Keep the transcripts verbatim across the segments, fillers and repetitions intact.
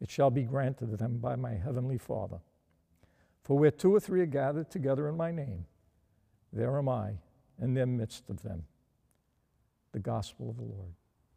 it shall be granted to them by my heavenly Father. For where two or three are gathered together in my name, there am I in the midst of them. The gospel of the Lord.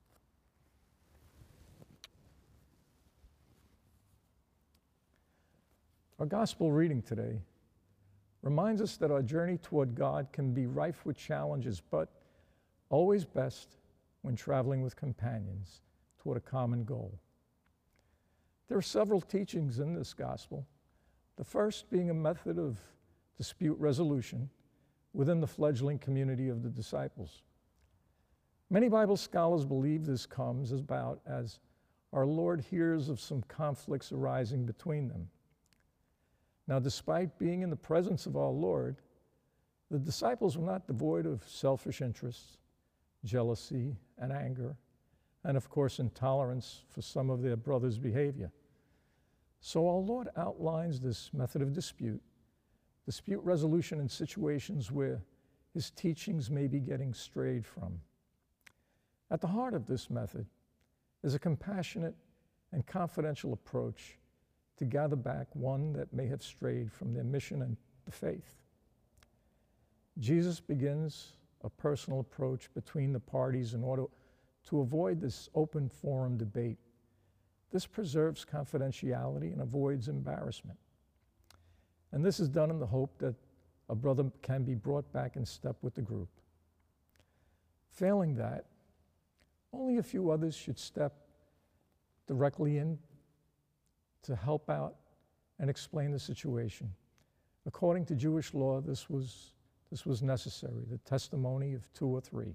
Our gospel reading today reminds us that our journey toward God can be rife with challenges, but always best when traveling with companions toward a common goal. There are several teachings in this gospel, the first being a method of dispute resolution within the fledgling community of the disciples. Many Bible scholars believe this comes about as our Lord hears of some conflicts arising between them. Now, despite being in the presence of our Lord, the disciples were not devoid of selfish interests, jealousy, and anger, and of course, intolerance for some of their brothers' behavior. So our Lord outlines this method of dispute, dispute resolution in situations where his teachings may be getting strayed from. At the heart of this method is a compassionate and confidential approach to gather back one that may have strayed from their mission and the faith. Jesus begins a personal approach between the parties in order to avoid this open forum debate. This preserves confidentiality and avoids embarrassment. And this is done in the hope that a brother can be brought back in step with the group. Failing that, only a few others should step directly in to help out and explain the situation. According to Jewish law, this was, this was necessary, the testimony of two or three.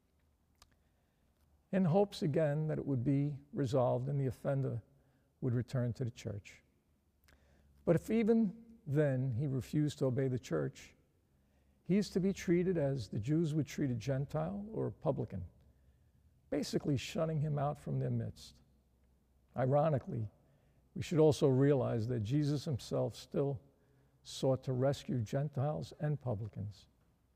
In hopes, again, that it would be resolved and the offender would return to the church. But if even then he refused to obey the church, he is to be treated as the Jews would treat a Gentile or a publican, basically shunning him out from their midst. Ironically, we should also realize that Jesus himself still sought to rescue Gentiles and publicans.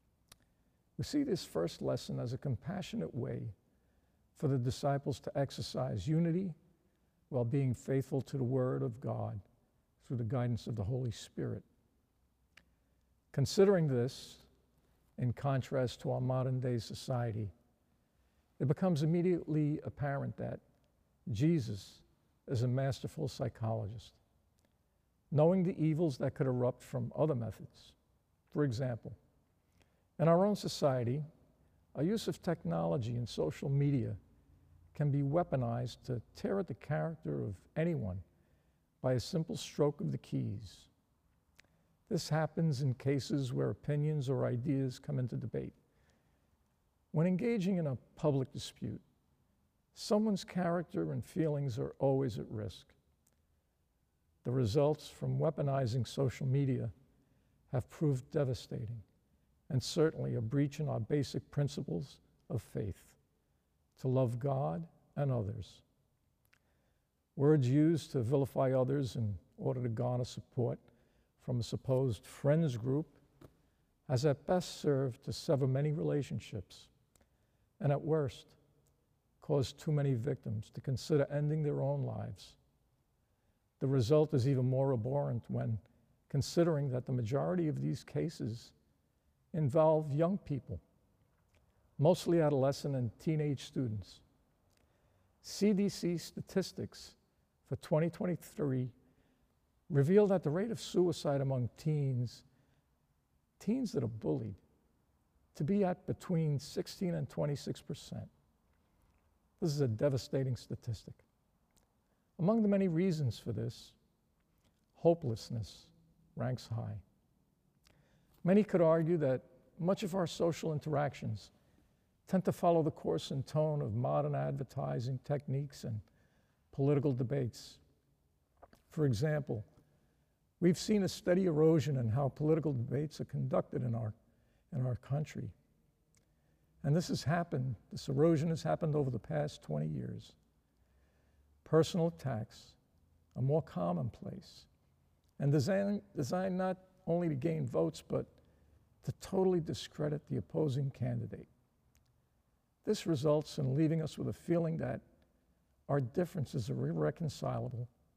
We see this first lesson as a compassionate way for the disciples to exercise unity while being faithful to the Word of God through the guidance of the Holy Spirit. Considering this, in contrast to our modern-day society, it becomes immediately apparent that Jesus is a masterful psychologist, knowing the evils that could erupt from other methods. For example, in our own society, our use of technology and social media can be weaponized to tear at the character of anyone by a simple stroke of the keys. This happens in cases where opinions or ideas come into debate. When engaging in a public dispute, someone's character and feelings are always at risk. The results from weaponizing social media have proved devastating and certainly a breach in our basic principles of faith, to love God and others. Words used to vilify others in order to garner support from a supposed friends group has at best served to sever many relationships, and at worst, caused too many victims to consider ending their own lives. The result is even more abhorrent when considering that the majority of these cases involve young people, mostly adolescent and teenage students. C D C statistics for twenty twenty-three reveal that the rate of suicide among teens, teens that are bullied, to be at between sixteen and twenty-six percent. This is a devastating statistic. Among the many reasons for this, hopelessness ranks high. Many could argue that much of our social interactions tend to follow the course and tone of modern advertising techniques and political debates. For example, we've seen a steady erosion in how political debates are conducted in our, in our country. And this has happened, this erosion has happened over the past twenty years. Personal attacks are more commonplace and designed, designed not only to gain votes, but to totally discredit the opposing candidate. This results in leaving us with a feeling that our differences are irreconcilable